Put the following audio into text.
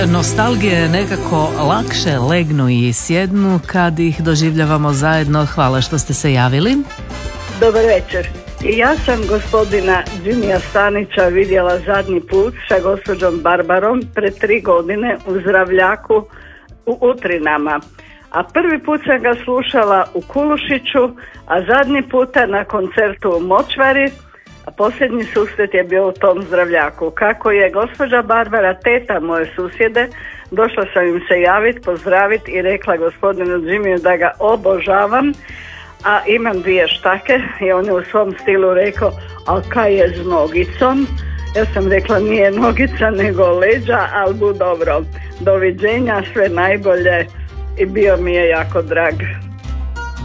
Nostalgije nekako lakše legnu i sjednu kad ih doživljavamo zajedno. Hvala što ste se javili. Dobar večer. I ja sam gospodina Jimija Stanića vidjela zadnji put sa gospođom Barbarom pred 3 godine u Zdravljaku u Utrinama. A prvi put sam ga slušala u Kulušiću, a zadnji puta na koncertu u Močvari, a posljednji susret je bio u tom Zdravljaku. Kako je gospođa Barbara, teta moje susjede, došla sam im se javiti, pozdraviti i rekla gospodinu Jimmyu da ga obožavam, a imam 2 štake i on je u svom stilu rekao, a kaj je s nogicom? Ja sam rekla nije nogica nego leđa, ali bu dobro. Doviđenja, sve najbolje i bio mi je jako drag.